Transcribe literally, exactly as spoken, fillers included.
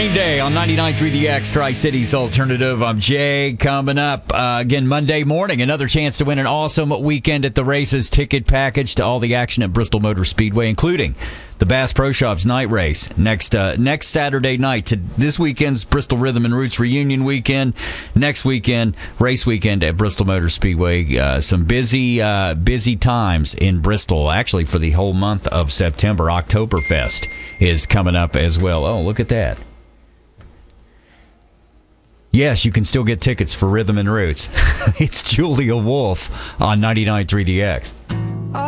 Green Day on ninety-nine point three The X, Tri-Cities Alternative. I'm Jay. Coming up, uh, again, Monday morning, another chance to win an awesome weekend at the races. Ticket package to all the action at Bristol Motor Speedway, including the Bass Pro Shops night race next uh, next Saturday night. To this weekend's Bristol Rhythm and Roots reunion weekend. Next weekend, race weekend at Bristol Motor Speedway. Uh, some busy uh, busy times in Bristol, actually, for the whole month of September. Oktoberfest is coming up as well. Oh, look at that. Yes, you can still get tickets for Rhythm and Roots. It's Julia Wolf on ninety-nine point three The X.